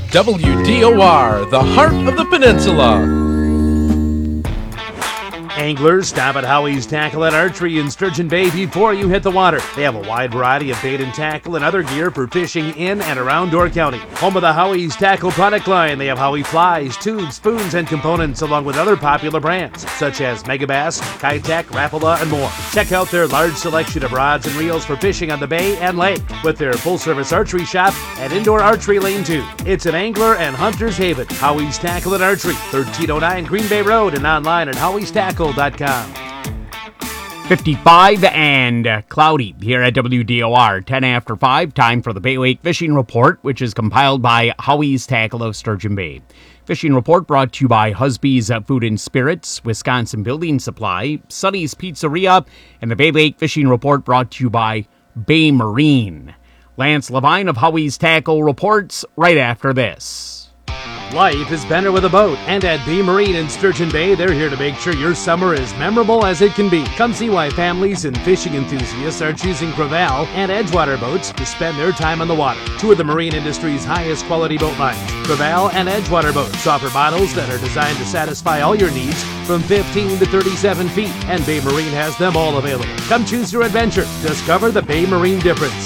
WDOR, the heart of the peninsula. Anglers, stop at Howie's Tackle and Archery in Sturgeon Bay before you hit the water. They have a wide variety of bait and tackle and other gear for fishing in and around Door County. Home of the Howie's Tackle product line, they have Howie flies, tubes, spoons, and components along with other popular brands such as Megabass, Kitech, Rapala, and more. Check out their large selection of rods and reels for fishing on the bay and lake with their full-service archery shop and indoor archery lane too. It's an angler and hunter's haven. Howie's Tackle and Archery, 1309 Green Bay Road, and online at howiestackle.com. 55 and cloudy here at WDOR. 10 after 5, time for the Bay Lake Fishing Report, which is compiled by Howie's Tackle of Sturgeon Bay. Fishing Report brought to you by Husby's Food and Spirits, Wisconsin Building Supply, Sonny's Pizzeria, and the Bay Lake Fishing Report brought to you by Bay Marine. Lance Levine of Howie's Tackle reports right after this. Life is better with a boat, and at Bay Marine in Sturgeon Bay, they're here to make sure your summer is memorable as it can be. Come see why families and fishing enthusiasts are choosing Crevalle and Edgewater boats to spend their time on the water. Two of the marine industry's highest quality boat lines, Crevalle and Edgewater boats, offer models that are designed to satisfy all your needs from 15 to 37 feet, and Bay Marine has them all available. Come choose your adventure. Discover the Bay Marine difference.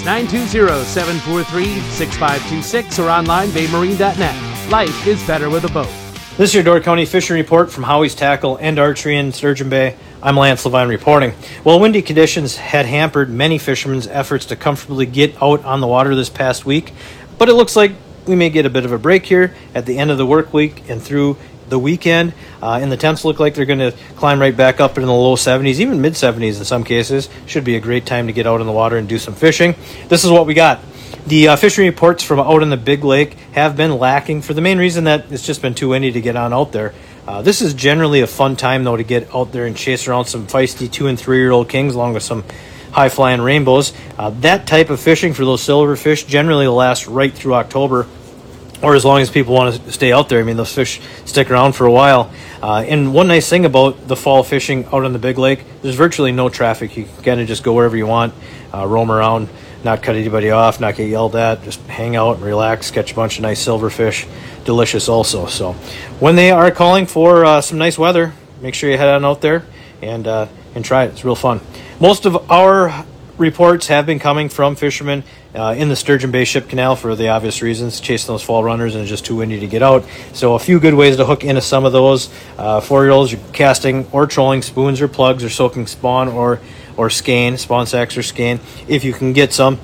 920-743-6526 or online baymarine.net. Life is better with a boat. This is your Door County Fishing Report from Howie's Tackle and Archery in Sturgeon Bay. I'm Lance Levine reporting. Well, windy conditions had hampered many fishermen's efforts to comfortably get out on the water this past week, but it looks like we may get a bit of a break here at the end of the work week and through the weekend. And the temps look like they're going to climb right back up in the low 70s, even mid 70s in some cases. Should be a great time to get out on the water and do some fishing. This is what we got. The fishing reports from out in the big lake have been lacking for the main reason that it's just been too windy to get on out there. This is generally a fun time, though, to get out there and chase around some feisty 2- and 3-year-old kings along with some high-flying rainbows. That type of fishing for those silverfish generally will last right through October, or as long as people want to stay out there. I mean, those fish stick around for a while. And one nice thing about the fall fishing out on the big lake, there's virtually no traffic. You can kind of just go wherever you want, roam around, not cut anybody off, not get yelled at, just hang out and relax, catch a bunch of nice silverfish. Delicious also. So when they are calling for some nice weather, make sure you head on out there and try it. It's real fun. Most of our reports have been coming from fishermen in the Sturgeon Bay Ship Canal for the obvious reasons, chasing those fall runners and it's just too windy to get out. So a few good ways to hook into some of those. 4-year-olds, you're casting or trolling spoons or plugs or soaking spawn or skein, spawn sacks or skein, if you can get some.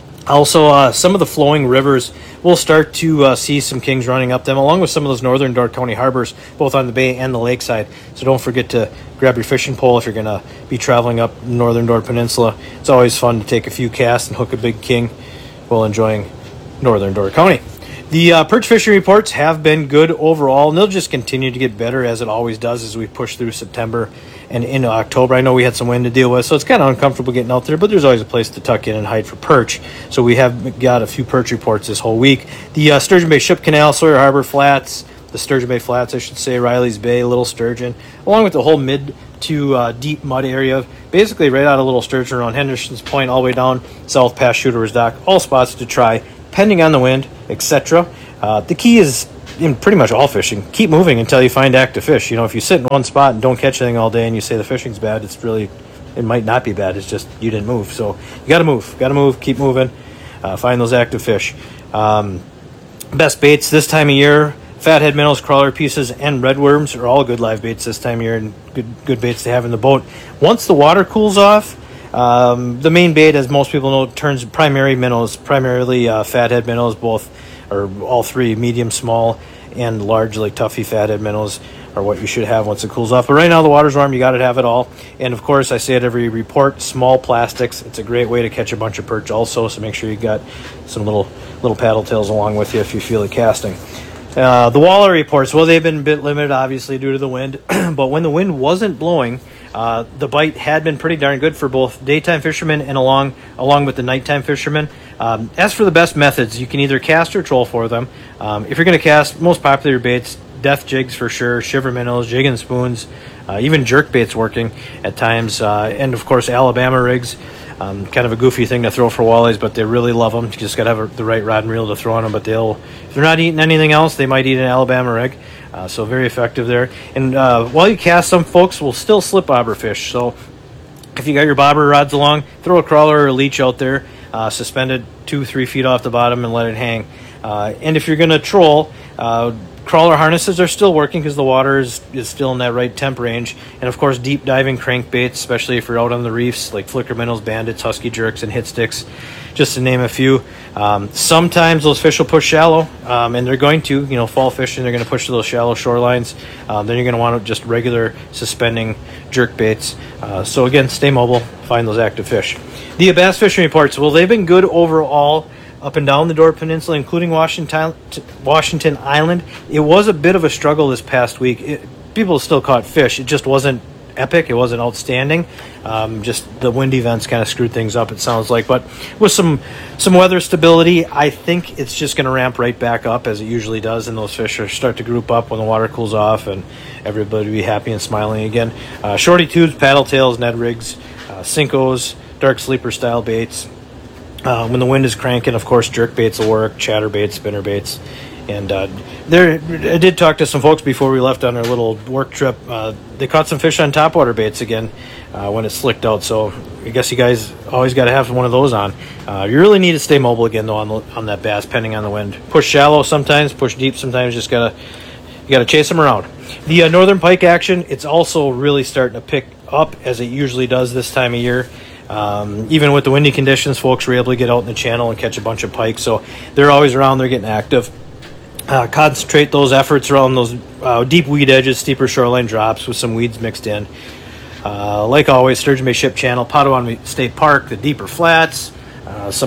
Also, some of the flowing rivers will start to see some kings running up them, along with some of those northern Door County harbors, both on the bay and the lakeside. So don't forget to grab your fishing pole if you're going to be traveling up northern Door Peninsula. It's always fun to take a few casts and hook a big king while enjoying northern Door County. The perch fishing reports have been good overall, and they'll just continue to get better as it always does as we push through September and into October. I know we had some wind to deal with, so it's kind of uncomfortable getting out there, but there's always a place to tuck in and hide for perch. So we have got a few perch reports this whole week. The Sturgeon Bay Ship Canal, Sawyer Harbor Flats, the Sturgeon Bay Flats, I should say, Riley's Bay, Little Sturgeon, along with the whole mid to deep mud area, basically right out of Little Sturgeon around Henderson's Point all the way down south past Shooter's Dock, all spots to try, pending on the wind, etc. The key is, in pretty much all fishing, keep moving until you find active fish. You know, if you sit in one spot and don't catch anything all day and you say the fishing's bad, it might not be bad. It's just you didn't move. So you got to move, keep moving, find those active fish. Best baits this time of year, fathead minnows, crawler pieces, and redworms are all good live baits this time of year and good baits to have in the boat. Once the water cools off, the main bait, as most people know, turns primarily fathead minnows, both or all three, medium, small, and large, like toughy fathead minnows are what you should have once it cools off. But right now the water's warm, you got to have it all. And of course, I say it every report, small plastics. It's a great way to catch a bunch of perch also, so make sure you got some little paddle tails along with you if you feel it casting. The walleye reports, well, they've been a bit limited, obviously, due to the wind. But when the wind wasn't blowing, the bite had been pretty darn good for both daytime fishermen and along with the nighttime fishermen. As for the best methods, you can either cast or troll for them. If you're going to cast, most popular baits, death jigs for sure, shiver minnows, jig and spoons, even jerk baits working at times, and of course Alabama rigs. Kind of a goofy thing to throw for walleyes, but they really love them. You just got to have the right rod and reel to throw on them. But if they're not eating anything else, they might eat an Alabama rig. So very effective there. And while you cast, some folks will still slip bobber fish. So if you got your bobber rods along, throw a crawler or a leech out there, suspended 2-3 feet off the bottom, and let it hang. And if you're going to troll, crawler harnesses are still working because the water is still in that right temp range. And of course, deep diving crankbaits, especially if you're out on the reefs, like flicker minnows, bandits, husky jerks, and hit sticks, just to name a few. Sometimes those fish will push shallow, and they're going to, fall fishing, they're going to push to those shallow shorelines. Then you're going to want just regular suspending jerk baits. So again, stay mobile, find those active fish. The bass fishing reports, well, they've been good overall up and down the Door Peninsula, including Washington Island. It was a bit of a struggle this past week. People still caught fish. It just wasn't epic. It wasn't outstanding. Just the wind events kind of screwed things up, it sounds like. But with some weather stability, I think it's just going to ramp right back up as it usually does, and those fish start to group up when the water cools off, and everybody will be happy and smiling again. Shorty tubes, paddle tails, Ned rigs, Cincos, dark sleeper style baits. When the wind is cranking, of course, jerk baits will work, chatter baits, spinner baits. And I did talk to some folks before we left on our little work trip. They caught some fish on topwater baits again when it slicked out. So I guess you guys always got to have one of those on. You really need to stay mobile again, though, on that bass, depending on the wind. Push shallow sometimes, push deep sometimes. You got to chase them around. The northern pike action, it's also really starting to pick up as it usually does this time of year. Even with the windy conditions, folks were able to get out in the channel and catch a bunch of pike. So they're always around. They're getting active. Concentrate those efforts around those deep weed edges, steeper shoreline drops with some weeds mixed in. Like always, Sturgeon Bay Ship Channel, Potawatomi State Park, the deeper flats, some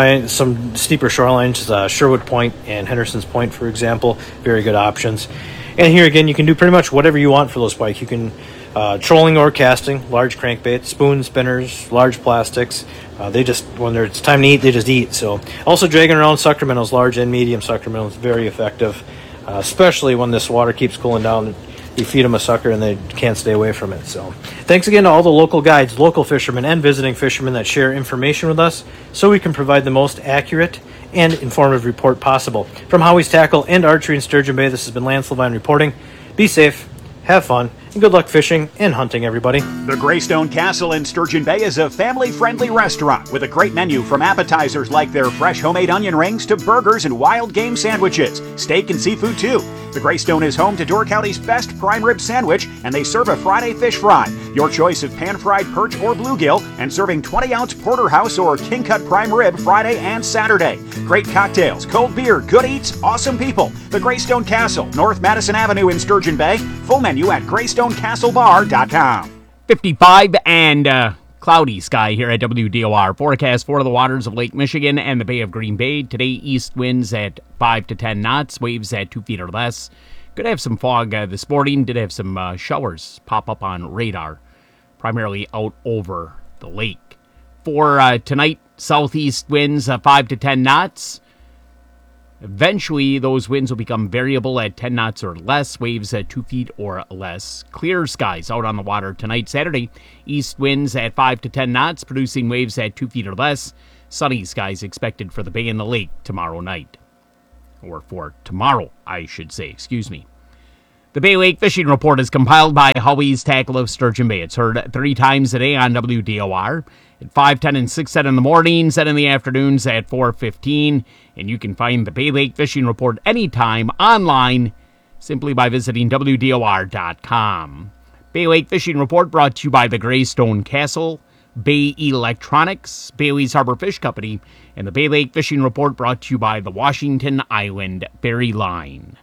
steeper shorelines, Sherwood Point and Henderson's Point, for example, very good options. And here again, you can do pretty much whatever you want for those pike. You can trolling or casting, large crankbaits, spoons, spinners, large plastics. When it's time to eat, they just eat. So also dragging around sucker minnows, large and medium sucker minnows, very effective, especially when this water keeps cooling down. You feed them a sucker and they can't stay away from it. So thanks again to all the local guides, local fishermen, and visiting fishermen that share information with us so we can provide the most accurate and informative report possible. From Howie's Tackle and Archery in Sturgeon Bay, this has been Lance Levine reporting. Be safe, have fun, and good luck fishing and hunting, everybody. The Greystone Castle in Sturgeon Bay is a family-friendly restaurant with a great menu from appetizers like their fresh homemade onion rings to burgers and wild game sandwiches, steak and seafood too. The Greystone is home to Door County's best prime rib sandwich, and they serve a Friday fish fry. Your choice of pan-fried perch or bluegill, and serving 20-ounce porterhouse or king-cut prime rib Friday and Saturday. Great cocktails, cold beer, good eats, awesome people. The Greystone Castle, North Madison Avenue in Sturgeon Bay. Full menu at GreystonecastleBar.com. 55 and cloudy sky here at WDOR. Forecast for the waters of Lake Michigan and the Bay of Green Bay. Today, east winds at 5 to 10 knots, waves at 2 feet or less. Could have some fog this morning. Did have some showers pop up on radar, primarily out over the lake. For tonight, southeast winds 5 to 10 knots. Eventually, those winds will become variable at 10 knots or less, waves at 2 feet or less. Clear skies out on the water tonight. Saturday, east winds at 5 to 10 knots, producing waves at 2 feet or less. Sunny skies expected for the bay and the lake tomorrow night. Or for tomorrow, I should say, excuse me. The Bay Lake Fishing Report is compiled by Howie's Tackle of Sturgeon Bay. It's heard 3 times a day on WDOR at 5, 10, and 6 in the mornings, and in the afternoons at 4:15. And you can find the Bay Lake Fishing Report anytime online simply by visiting WDOR.com. Bay Lake Fishing Report brought to you by the Greystone Castle, Bay Electronics, Bailey's Harbor Fish Company, and the Bay Lake Fishing Report brought to you by the Washington Island Berry Line.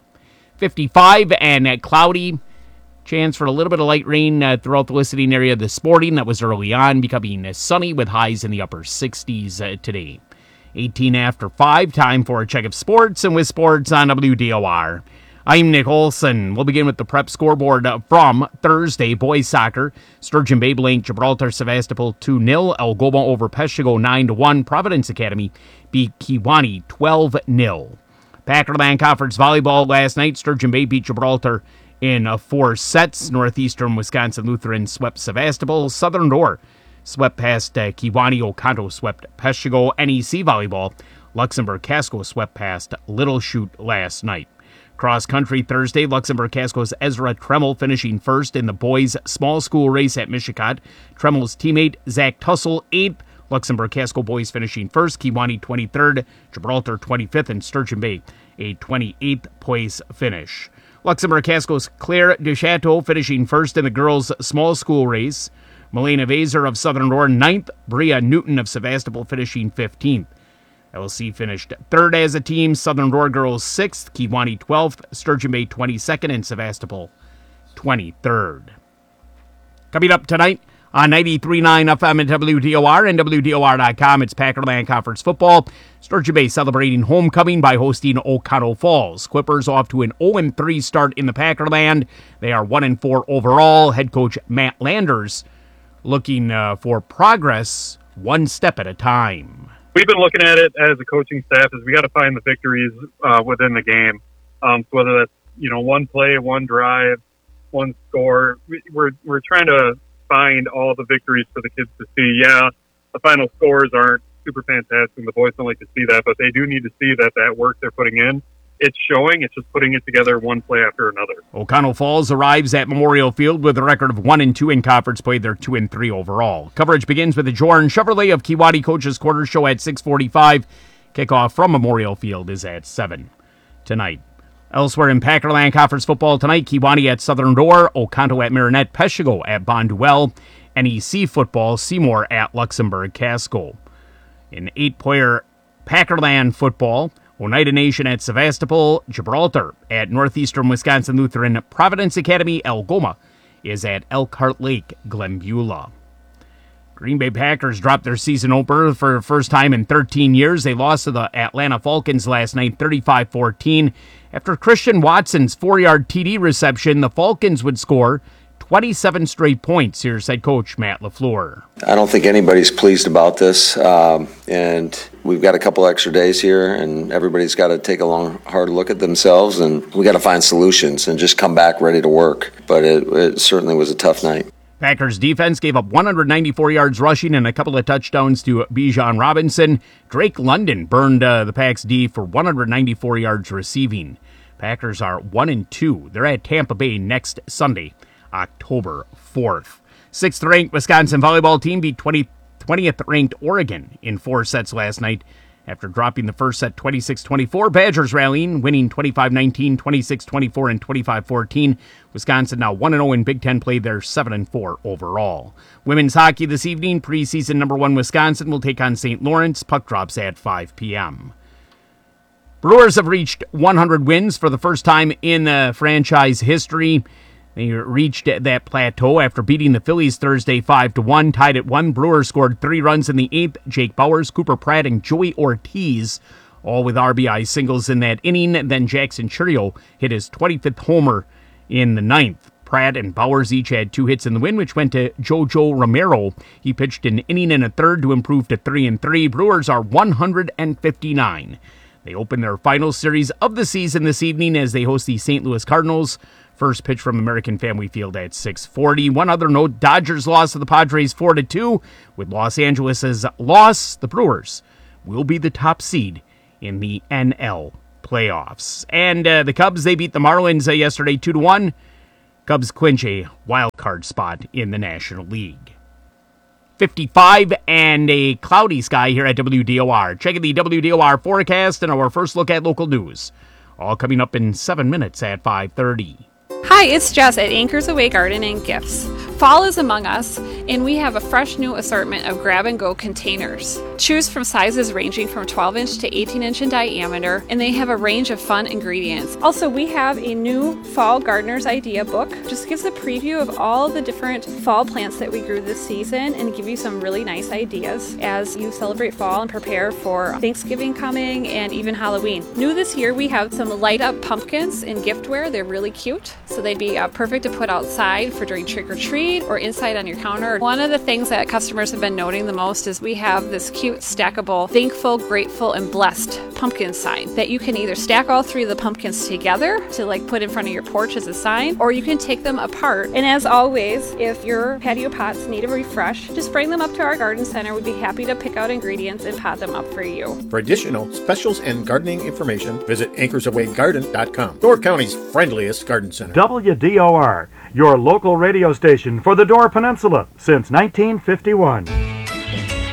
55 and cloudy. Chance for a little bit of light rain throughout the listening area this morning. That was early on, becoming sunny with highs in the upper 60s today. 18 after 5, time for a check of sports, and with sports on WDOR. I'm Nick Olson. We'll begin with the prep scoreboard from Thursday. Boys soccer, Sturgeon Bay blanked Gibraltar Sevastopol 2-0. El Goma over Peshigo 9-1. Providence Academy beat Kiwani 12-0. Packardland Conference volleyball last night. Sturgeon Bay beat Gibraltar in 4 sets. Northeastern Wisconsin Lutheran swept Sevastopol. Southern Door swept past Kewanee. Oconto swept Peshtigo. NEC volleyball, Luxembourg Casco swept past Little Chute last night. Cross country Thursday, Luxembourg Casco's Ezra Tremmel finishing first in the boys' small school race at Mishicot. Tremmel's teammate Zach Tussle 8th. Luxembourg Casco boys finishing first. Kewanee 23rd, Gibraltar 25th, and Sturgeon Bay a 28th place finish. Luxembourg Casco's Claire Duchateau finishing first in the girls' small school race. Milena Vaser of Southern Roar 9th. Bria Newton of Sevastopol finishing 15th. LC finished 3rd as a team. Southern Roar girls 6th. Kewanee 12th. Sturgeon Bay 22nd. And Sevastopol 23rd. Coming up tonight on 93.9 FM and WDOR and WDOR.com, it's Packerland Conference football. Sturgeon Bay celebrating homecoming by hosting Oconto Falls. Clippers off to an 0-3 start in the Packerland. They are 1-4 overall. Head coach Matt Landers looking for progress one step at a time. We've been looking at it as a coaching staff as we got to find the victories within the game. So whether that's, one play, one drive, one score, we're trying to find all the victories for the kids to see. Yeah, the final scores aren't super fantastic, and the boys don't like to see that, but they do need to see that work they're putting in, it's showing. It's just putting it together one play after another. Oconto Falls arrives at Memorial Field with a record of 1-2 in conference play. They're 2-3 overall. Coverage begins with the Jordan Chevrolet of Kewanee Coaches Quarter Show at 6:45. Kickoff from Memorial Field is at 7 tonight. Elsewhere in Packerland Conference football tonight, Kewanee at Southern Roar, Oconto at Marinette, Peshtigo at Bonduelle, NEC football, Seymour at Luxembourg Casco. In 8-player Packerland football, Oneida Nation at Sevastopol, Gibraltar at Northeastern Wisconsin Lutheran, Providence Academy, Algoma is at Elkhart Lake, Glenbeulah. Green Bay Packers dropped their season opener for the first time in 13 years. They lost to the Atlanta Falcons last night, 35-14. After Christian Watson's 4-yard TD reception, the Falcons would score 27 straight points. Here's head coach Matt LaFleur. I don't think anybody's pleased about this, and we've got a couple extra days here, and everybody's got to take a long, hard look at themselves, and we got to find solutions and just come back ready to work. But it certainly was a tough night. Packers defense gave up 194 yards rushing and a couple of touchdowns to Bijan Robinson. Drake London burned the Packs D for 194 yards receiving. Packers are 1-2. They're at Tampa Bay next Sunday, October 4th. 6th-ranked Wisconsin volleyball team beat 20th-ranked Oregon in 4 sets last night. After dropping the first set 26-24, Badgers rallying, winning 25-19, 26-24, and 25-14. Wisconsin now 1-0 in Big Ten play. They're 7-4 overall. Women's hockey this evening. Preseason number 1 Wisconsin will take on St. Lawrence. Puck drops at 5 p.m. Brewers have reached 100 wins for the first time in franchise history. They reached that plateau after beating the Phillies Thursday 5-1. Tied at 1, Brewers scored 3 runs in the 8th. Jake Bowers, Cooper Pratt, and Joey Ortiz, all with RBI singles in that inning. Then Jackson Chourio hit his 25th homer in the 9th. Pratt and Bowers each had 2 hits in the win, which went to Jojo Romero. He pitched an inning and a third to improve to 3-3. Brewers are 159. They open their final series of the season this evening as they host the St. Louis Cardinals. First pitch from American Family Field at 6:40. One other note, Dodgers lost to the Padres 4-2. With Los Angeles' loss, the Brewers will be the top seed in the NL playoffs. And the Cubs, they beat the Marlins yesterday 2-1. Cubs clinch a wild card spot in the National League. 55 and a cloudy sky here at WDOR. Checking the WDOR forecast and our first look at local news. All coming up in 7 minutes at 5:30. Hi, it's Jess at Anchors Away Garden and Gifts. Fall is among us, and we have a fresh new assortment of grab-and-go containers. Choose from sizes ranging from 12-inch to 18-inch in diameter, and they have a range of fun ingredients. Also, we have a new Fall Gardener's Idea book. Just gives a preview of all the different fall plants that we grew this season and give you some really nice ideas as you celebrate fall and prepare for Thanksgiving coming and even Halloween. New this year, we have some light-up pumpkins in giftware. They're really cute, so they'd be perfect to put outside for during trick-or-treat shade or inside on your counter. One of the things that customers have been noting the most is we have this cute stackable thankful, grateful, and blessed pumpkin sign that you can either stack all three of the pumpkins together to like put in front of your porch as a sign, or you can take them apart. And as always, if your patio pots need a refresh, just bring them up to our garden center. We'd be happy to pick out ingredients and pot them up for you. For additional specials and gardening information, visit anchorsawaygarden.com, Door County's friendliest garden center. WDOR, your local radio station for the Door Peninsula since 1951.